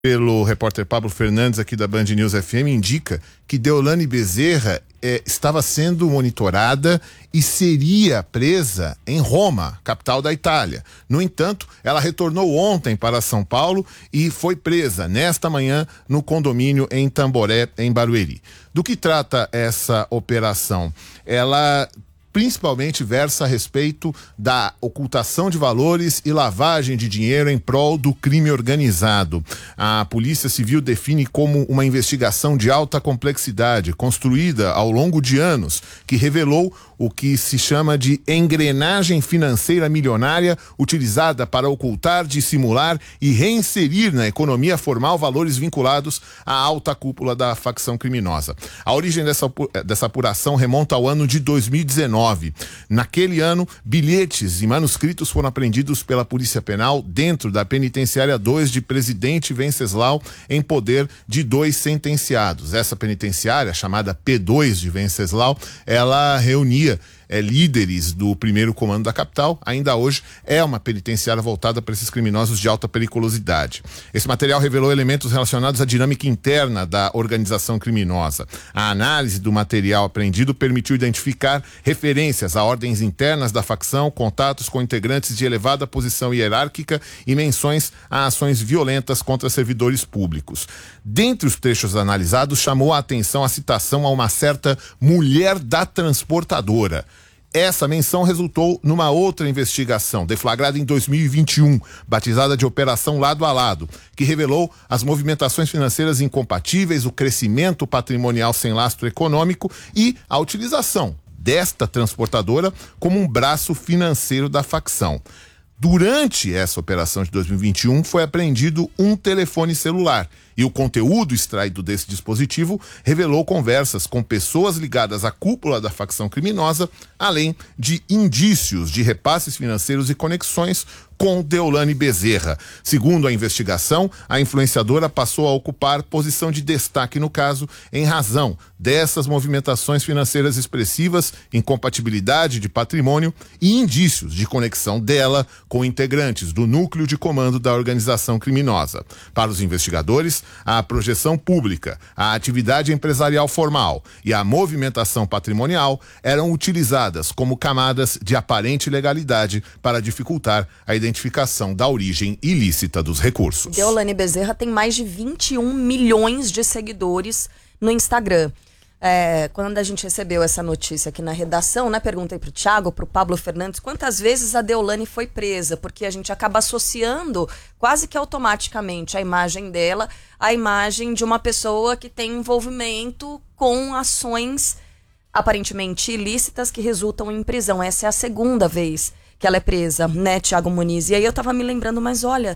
pelo repórter Pablo Fernandes aqui da Band News FM indica que Deolane Bezerra estava sendo monitorada e seria presa em Roma, capital da Itália. No entanto, ela retornou ontem para São Paulo e foi presa nesta manhã no condomínio em Tamboré, em Barueri. Do que trata essa operação? Ela principalmente versa a respeito da ocultação de valores e lavagem de dinheiro em prol do crime organizado. A Polícia Civil define como uma investigação de alta complexidade, construída ao longo de anos, que revelou o que se chama de engrenagem financeira milionária utilizada para ocultar, dissimular e reinserir na economia formal valores vinculados à alta cúpula da facção criminosa. A origem dessa apuração remonta ao ano de 2019. Naquele ano, bilhetes e manuscritos foram apreendidos pela Polícia Penal dentro da Penitenciária 2 de Presidente Venceslau, em poder de 2 sentenciados. Essa penitenciária, chamada P2 de Venceslau, ela reunia líderes do primeiro comando da capital. Ainda hoje é uma penitenciária voltada para esses criminosos de alta periculosidade. Esse material revelou elementos relacionados à dinâmica interna da organização criminosa. A análise do material apreendido permitiu identificar referências a ordens internas da facção, contatos com integrantes de elevada posição hierárquica e menções a ações violentas contra servidores públicos. Dentre os trechos analisados, chamou a atenção a citação a uma certa mulher da transportadora. Essa menção resultou numa outra investigação, deflagrada em 2021, batizada de Operação Lado a Lado, que revelou as movimentações financeiras incompatíveis, o crescimento patrimonial sem lastro econômico e a utilização desta transportadora como um braço financeiro da facção. Durante essa operação de 2021, foi apreendido um telefone celular e o conteúdo extraído desse dispositivo revelou conversas com pessoas ligadas à cúpula da facção criminosa, além de indícios de repasses financeiros e conexões com Deolane Bezerra. Segundo a investigação, a influenciadora passou a ocupar posição de destaque no caso em razão dessas movimentações financeiras expressivas, incompatibilidade de patrimônio e indícios de conexão dela com integrantes do núcleo de comando da organização criminosa. Para os investigadores, a projeção pública, a atividade empresarial formal e a movimentação patrimonial eram utilizadas como camadas de aparente legalidade para dificultar a identificação da origem ilícita dos recursos. Deolane Bezerra tem mais de 21 milhões de seguidores no Instagram. Quando a gente recebeu essa notícia aqui na redação, né, perguntei pro Thiago, pro Pablo Fernandes, quantas vezes a Deolane foi presa, porque a gente acaba associando quase que automaticamente a imagem dela à imagem de uma pessoa que tem envolvimento com ações aparentemente ilícitas que resultam em prisão. Essa é a segunda vez que ela é presa, né, Thiago Muniz? E aí eu tava me lembrando, mas olha,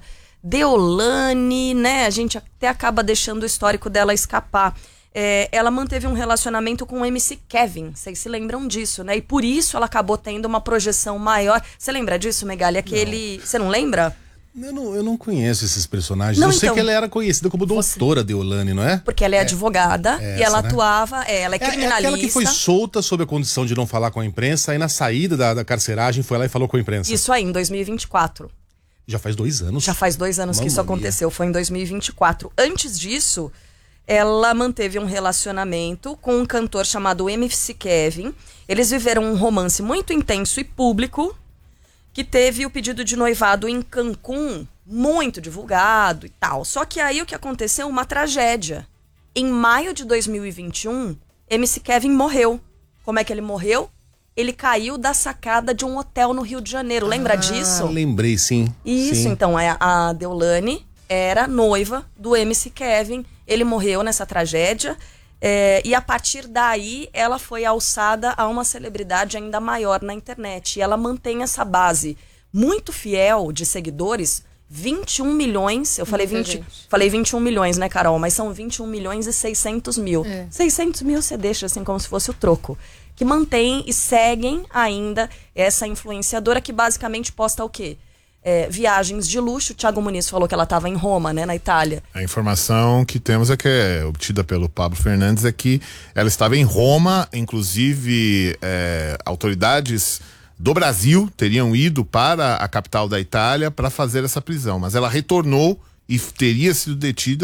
Deolane, né, a gente até acaba deixando o histórico dela escapar. Ela manteve um relacionamento com o MC Kevin, vocês se lembram disso, né? E por isso ela acabou tendo uma projeção maior. Você lembra disso, Megali? Você não lembra? Eu não conheço esses personagens. Não, eu sei que ela era conhecida como doutora Deolane, não é? Porque ela é advogada e ela atuava, ela é criminalista. É aquela que foi solta sob a condição de não falar com a imprensa, aí na saída da carceragem foi lá e falou com a imprensa. Isso aí, em 2024. Já faz 2 anos. Já faz 2 anos que isso aconteceu, foi em 2024. Antes disso, ela manteve um relacionamento com um cantor chamado MC Kevin. Eles viveram um romance muito intenso e público, que teve o pedido de noivado em Cancún, muito divulgado e tal. Só que aí o que aconteceu? Uma tragédia. Em maio de 2021, MC Kevin morreu. Como é que ele morreu? Ele caiu da sacada de um hotel no Rio de Janeiro. Lembra disso? Lembrei, sim. Isso, sim. Então a Deolane era noiva do MC Kevin. Ele morreu nessa tragédia. E a partir daí ela foi alçada a uma celebridade ainda maior na internet. E ela mantém essa base muito fiel de seguidores, 21 milhões, eu falei 21 milhões, né, Carol? Mas são 21 milhões e 600 mil. 600 mil você deixa assim como se fosse o troco. Que mantém e seguem ainda essa influenciadora que basicamente posta o quê? Viagens de luxo. O Thiago Muniz falou que ela estava em Roma, né, na Itália. A informação que temos que é obtida pelo Pablo Fernandes é que ela estava em Roma, inclusive autoridades do Brasil teriam ido para a capital da Itália para fazer essa prisão, mas ela retornou e teria sido detida